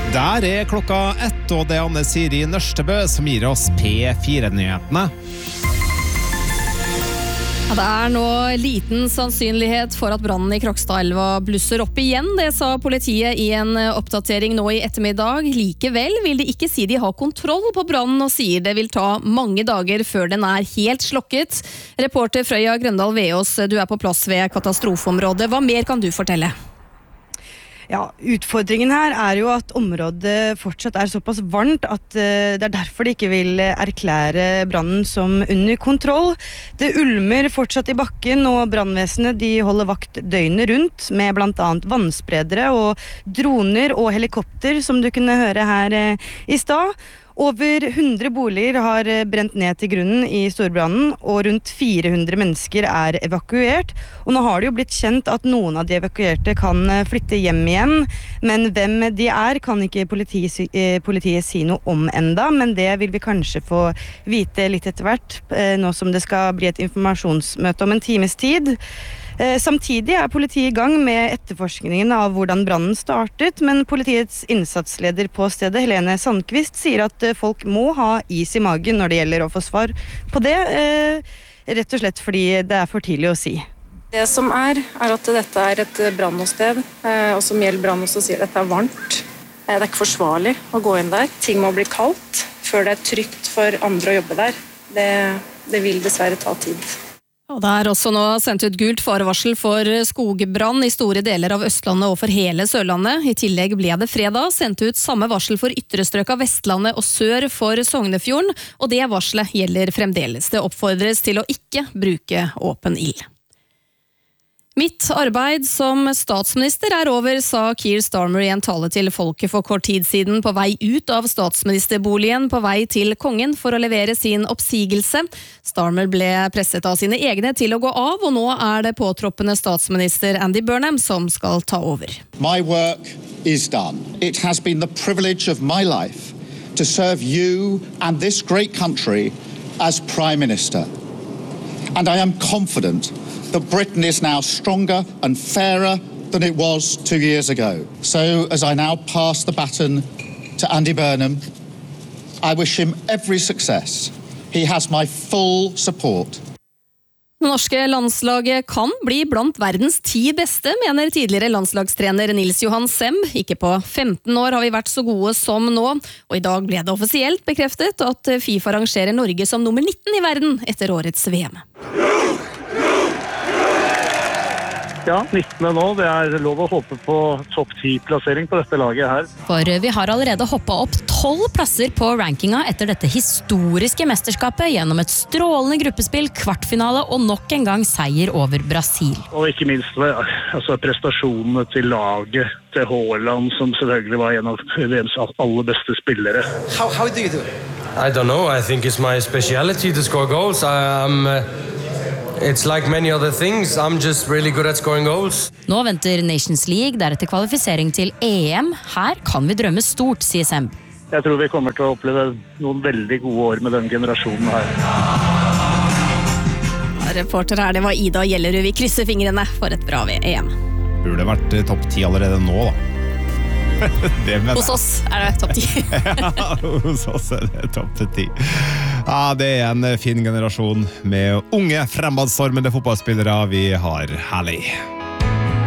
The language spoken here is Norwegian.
Der klokka 1, og det Anne Siri Nørstebø som gir oss P4-nyhetene. Ja, det nå liten sannsynlighet for at brannen i Krokstadelva blusser opp igjen. Det sa politiet i en oppdatering nå i ettermiddag. Likevel vil de ikke si de har kontroll på brannen, og sier det vil ta mange dager før den helt slokket. Reporter Frøya Grøndal Veås, du på plass ved katastrofeområdet. Hva mer kan du fortelle? Ja, utfordringen her jo at området fortsatt såpass varmt at det derfor de ikke vil erklære brannen som under kontroll. Det ulmer fortsatt i bakken, og brannvesenet de holder vakt døgnet rundt med blant annet vannspredere og droner og helikopter, som du kunne høre her i stad. Over 100 boliger har brent ned til grunnen i storbrannen, og rundt 400 mennesker evakuert. Og nå har det jo blitt kjent at noen av de evakuerte kan flytte hjem igjen, men hvem de kan ikke politiet si noe om enda, men det vil vi kanskje få vite litt etter hvert, nå som det skal bli et informasjonsmøte om en times tid. Samtidig politiet i gang med etterforskningen av hvordan brannen startet, men politiets innsatsleder på stedet, Helene Sandqvist, sier at folk må ha is i magen når det gjelder å få svar på det, rett og slett fordi det for tidlig å si. Det som at dette et brannåsted, og som gjelder brann, så sier dette varmt. Det ikke forsvarlig å gå inn der. Ting må bli kaldt før det trygt for andre å jobbe der. Det vil dessverre ta tid. Og det også nå sendt ut gult farevarsel for skogbrann i store deler av Østlandet og for hele Sørlandet. I tillegg ble det fredag sendt ut samme varsel for ytre strøk av Vestlandet og sør for Sognefjorden, og det varselet gjelder fremdeles. Det oppfordres til å ikke bruke åpen ild. Mitt arbeid som statsminister over, sa Keir Starmer i en tale til folket for kort tid siden på vei ut av statsministerboligen på vei til kongen for å levere sin oppsigelse. Starmer ble presset av sine egne til å gå av, og nå det påtroppende statsminister Andy Burnham som skal ta over. My work is done. It has been the privilege of my life to serve you and this great country as Prime Minister. And I am confident that Britain is now stronger and fairer than it was 2 years ago. So, as I now pass the baton to Andy Burnham, I wish him every success. He has my full support. Det norske landslaget kan bli blant verdens 10 beste, mener tidligere landslagstrener Nils Johan Sem. Ikke på 15 år har vi vært så gode som nå, og i dag ble det offisielt bekreftet at FIFA rangerer Norge som nummer 19 i verden etter årets VM. Ja, 19. nå. Det lov å håpe på topp 10-plassering på dette laget her. For vi har allerede hoppet opp 12 plasser på rankinga etter dette historiske mesterskapet gjennom et strålende gruppespill, kvartfinale og nok en gang seier over Brasil. Og ikke minst prestasjonene til laget, til Haaland, som selvfølgelig var en av VMs aller beste spillere. How do you do it? I don't know. I think it's my speciality to score goals. It's like many other things. I'm just really good at scoring goals. Nå venter Nations League, deretter kvalifisering til EM. Her kan vi drømme stort, sier Sem. Jeg tror vi kommer til å oppleve noen veldig gode år med den generasjonen her. Reporter her, det var Ida Gjellerud. Vi krysser fingrene for et bra EM. Burde vært topp 10 allerede nå, da. Hos oss det topp 10. Ja, hos oss det topp 10. Ja, det en fin generasjon med unge, fremadstormende fotballspillere vi har herlig.